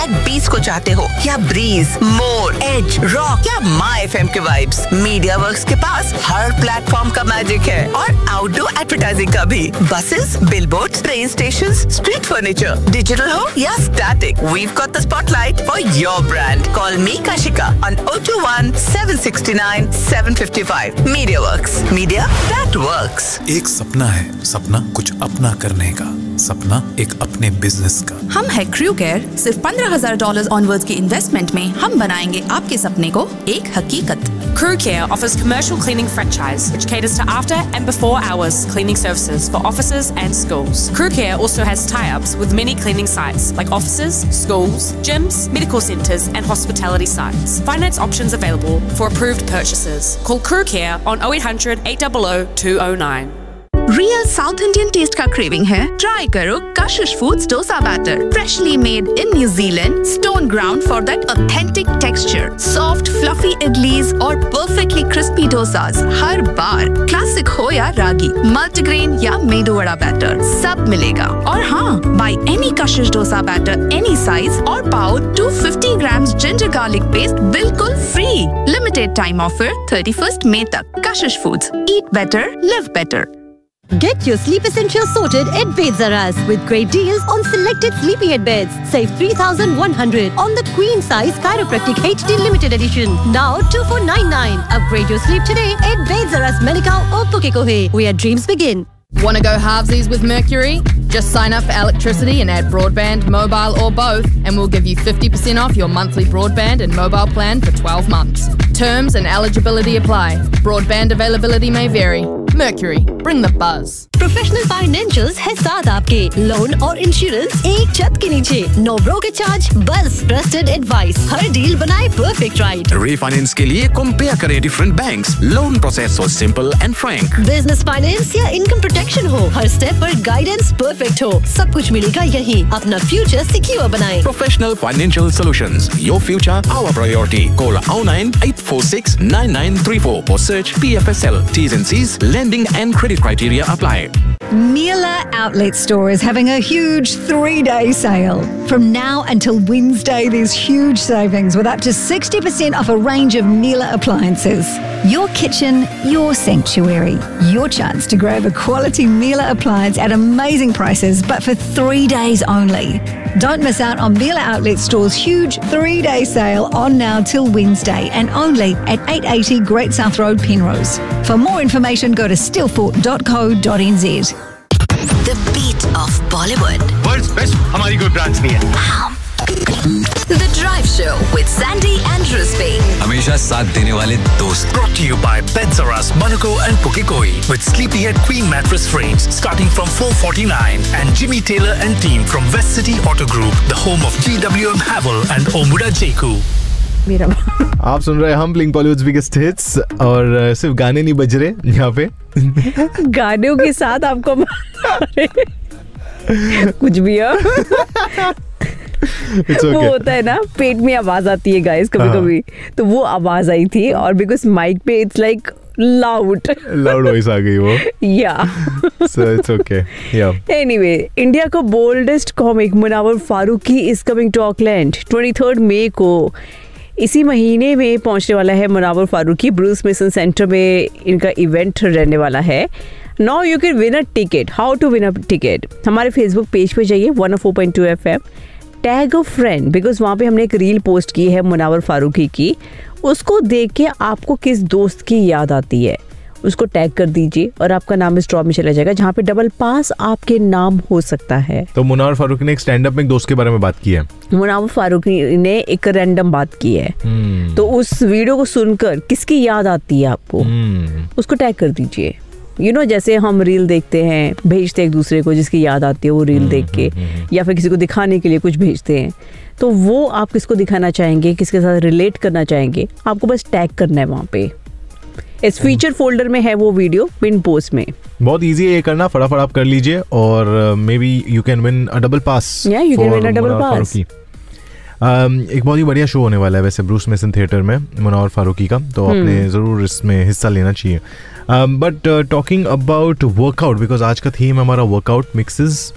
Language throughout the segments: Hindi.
एट बीच को चाहते हो या ब्रीज, मोर, एज, रॉक या माई एफएम के वाइब्स, मीडिया वर्क्स के पास हर प्लेटफॉर्म का मैजिक है और आउटडोर एडवर्टाइजिंग का भी। Buses, billboards, train stations, street furniture, digital हो या static, we've got the spotlight for your brand. Call me Kashika on 021 769 755. MediaWorks. Media that works. एक सपना है, सपना कुछ अपना करने का, सपना एक अपने बिजनेस का। हम है क्रू केयर। सिर्फ $15,000 ऑनवर्ड्स की इन्वेस्टमेंट में हम बनाएंगे आपके सपने को एक हकीकत। Crew Care offers commercial cleaning franchise, which caters to after and before hours cleaning services for offices and schools. Crew Care also has tie-ups with many cleaning sites like offices, schools, gyms, medical centres and hospitality sites. Finance options available for approved purchases. Call Crew Care on 0800 800 209. Real south Indian test का क्रेविंग है? ट्राई करो कशिश foods dosa batter, freshly made in New Zealand, stone ground for that authentic texture, soft fluffy idlis और परफेक्टली क्रिस्पी डोसास हर बार। क्लासिक हो या रागी, मल्टीग्रेन या मेदू वड़ा बैटर, सब मिलेगा। और हाँ, by any Kashish dosa batter any size और पाओ 250 ग्राम्स जिंजर गार्लिक पेस्ट बिल्कुल फ्री। लिमिटेड टाइम ऑफर 31 मई तक। कशिश foods, eat better, live better. Get your sleep essentials sorted at Bed Zaras with great deals on selected sleepyhead beds. Save 3,100 on the queen size chiropractic HD limited edition. Now 2499. Upgrade your sleep today at Bed Zaras Medical or Pukekohe, where dreams begin. Want to go halvesies with Mercury? Just sign up for electricity and add broadband, mobile or both, and we'll give you 50% off your monthly broadband and mobile plan for 12 months. Terms and eligibility apply. Broadband availability may vary. Mercury, bring the buzz. Professional Financials है साथ आपके। लोन और इंश्योरेंस एक छत के नीचे। No broker charge, बस trusted advice। हर डील बनाए perfect right। Refinance के लिए compare करें different banks. Loan process हो simple and frank. Business finance या income protection हो, हर step पर guidance perfect हो, सब कुछ मिलेगा यहीं। अपना future secure बनाएं। Professional Financial Solutions. Your future, our priority. Call 09846 9934 or search PFSL. T's and C's, lending and credit criteria apply. Miele Outlet Store is having a huge 3-day sale. From now until Wednesday, there's huge savings with up to 60% off a range of Miele appliances. Your kitchen, your sanctuary. Your chance to grab a quality Miele appliance at amazing prices, but for 3 days only. Don't miss out on Miele Outlet Store's huge 3-day sale on now till Wednesday and only at 880 Great South Road, Penrose. For more information, go to stillfort.co.nz. The beat of Bollywood. World's best हमारी कोई ब्रांच नहीं है। The Drive Show with Sandy and Rizvi. हमेशा साथ देने वाले दोस्त। Brought to you by Bed Zaras, Monaco and Pukekohe with Sleepyhead Queen Mattress Frames starting from $449 and Jimmy Taylor and team from West City Auto Group, the home of GWM Havel and Omuda Jeku. आप सुन रहे हैं हम ब्लिंक बॉलीवुड बिगेस्ट हिट्स और सिर्फ गाने नहीं बज रहे यहाँ पे। गानों के साथ आपको कुछ भी हो। वो होता है ना, पेट में आवाज आती है गाइस कभी कभी, तो वो आवाज आई थी और बिकॉज माइक पे इट्स लाइक लाउड वॉइस आ गई वो। So it's okay. Anyway, India का boldest comic Munawar Farooqui is coming to Auckland 23 मई को। इसी महीने में पहुंचने वाला है Munawar Farooqui. Bruce mason centre में इनका इवेंट रहने वाला है। Now you can win a ticket. How to win a ticket? हमारे फेसबुक पेज पे जाइए 104.2 FM, tag a friend, because वहाँ पे हमने एक रील पोस्ट की है मुनावर फारूकी की। उसको देख के आपको किस दोस्त की याद आती है उसको टैग कर दीजिए और आपका नाम इस ड्रॉ में चला जाएगा, जहाँ पे डबल पास आपके नाम हो सकता है। तो मुनावर फारूकी ने एक स्टैंड अप में एक दोस्त के बारे में बात की है। मुनावर फारूकी ने एक रैंडम बात की है, तो उस वीडियो को सुनकर किसकी याद आती है आपको, उसको टैग कर दीजिए। यू नो, जैसे हम रील देखते हैं, भेजते हैं एक दूसरे को जिसकी याद आती है वो रील देख के, या फिर किसी को दिखाने के लिए कुछ भेजते हैं, तो वो आप किसको दिखाना चाहेंगे, किसके साथ रिलेट करना चाहेंगे, आपको बस टैग करना है वहाँ पे। इस फीचर फोल्डर में है वो वीडियो, पिन पोस्ट में। बहुत इजी है ये करना, फटाफट आप कर लीजिए और may be you can win a double पास। या you can win a double पास। एक बहुत ही बढ़िया शो होने वाला है वैसे ब्रूस मेसन थिएटर में मुनावर फारूकी का, तो आपने ज़रूर इसमें हिस्सा लेना चाहिए। But talking about workout, because आज का थीम हमारा वर्कआउट मिक्सेस,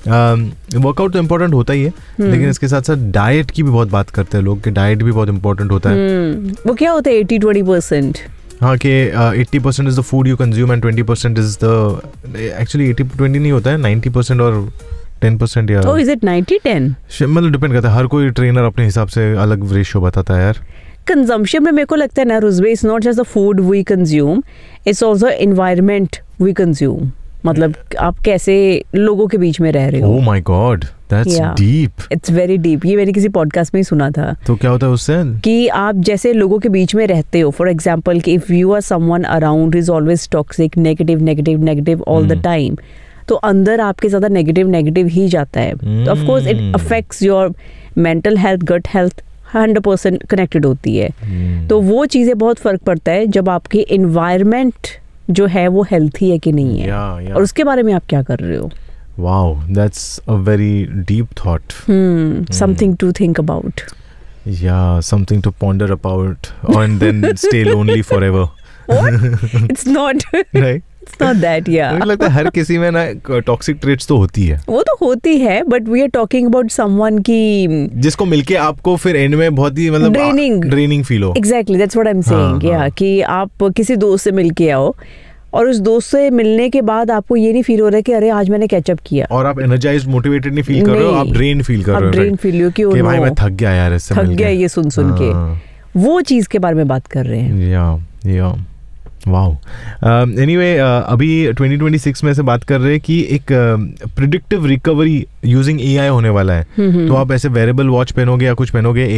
वर्कआउट तो इम्पोर्टेंट होता ही है, लेकिन इसके साथ साथ डाइट की भी बहुत बात करते हैं लोग कि डाइट भी बहुत इम्पोर्टेंट होता है। वो क्या होता है 80-20%? हाँ कि 80% is the food you consume and 20% is the, actually 80-20 नहीं होता है, 90% और 10% या इज इट 90-10? मतलब डिपेंड करता है, हर कोई ट्रेनर अपने हिसाब से अलग रेशियो बताता है यार। कंजम्पशन में मेरे को लगता है ना रुजबे, it's not just the food we consume, it's also environment we consume. मतलब आप कैसे लोगों के बीच में रह रहे हो। Oh my God, that's deep. It's very deep. ये मैंने किसी पॉडकास्ट में ही सुना था। तो क्या होता है उससे? कि आप जैसे लोगों के बीच में रहते हो, फॉर एग्जांपल कि if you are someone around is always toxic, negative all the time, तो अंदर आपके ज़्यादा नेगेटिव ही जाता है। तो of course it affects your mental health, gut health 100% connected होती है। तो वो चीज़ें बहुत फ़र्क पड़ता है जब आपकी एनवायरनमेंट जो है वो हेल्थी है कि नहीं है। और उसके बारे में आप क्या कर रहे हो? Wow, that's a very deep thought. Something to think about. Yeah, something to ponder about, and then stay lonely forever. What? It's not. Right? It's not that, yeah. मुझे लगता है हर किसी में ना टॉक्सिक ट्रेट्स तो होती है। वो तो होती है, but we are talking about someone की जिसको मिलके आपको फिर एंड में बहुत ही मतलब ड्रेनिंग फील हो। Exactly, that's what I'm saying. Yeah, कि आप किसी दोस्त से मिलके आओ और उस दोस्त से मिलने के बाद आपको ये नहीं फील हो रहा है कि अरे आज मैंने कैचअप किया, और आप एनर्जाइज्ड मोटिवेटेड नहीं फील कर रहे हो, आप ड्रेन फील कर रहे हो। आप ड्रेन फील हो कि भाई मैं थक गया यार इससे मिलके, थक गया ये सुन के। वो चीज के बारे में बात कर रहे हैं। या वाओ। एनीवे अभी 2026 में से बात कर रहे हैं कि एक प्रिडिक्टिव रिकवरी यूजिंग एआई होने वाला है। तो आप ऐसे वेरेबल वॉच पहनोगे या कुछ पहनोगे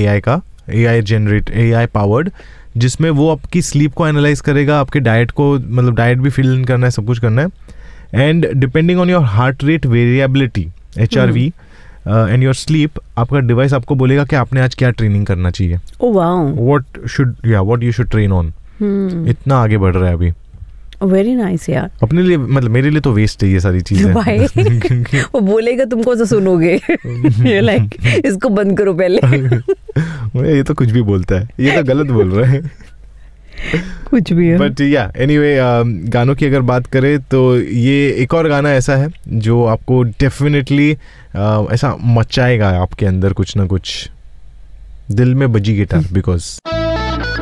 एआई पावर्ड, जिसमें वो आपकी स्लीप को एनालाइज करेगा, आपके डाइट को, मतलब डाइट भी फिल इन करना है, सब कुछ करना है, and depending on your heart rate variability HRV and your sleep, आपका डिवाइस आपको बोलेगा कि आपने आज क्या ट्रेनिंग करना चाहिए। Oh wow, what you should train on. इतना आगे बढ़ रहा है अभी। वेरी नाइस यार। अपने लिए, मतलब मेरे लिए तो वेस्ट है ये सारी चीजें। वो बोलेगा तुमको तो सुनोगे। ये लाइक इसको बंद करो पहले। ये तो कुछ भी बोलता है, ये तो गलत बोल रहा है। कुछ भी है। बट या एनीवे, गानों की अगर बात करें तो ये एक और गाना ऐसा है जो आपको डेफिनेटली ऐसा मचाएगा आपके अंदर, कुछ ना कुछ दिल में बजी गिटार, बिकॉज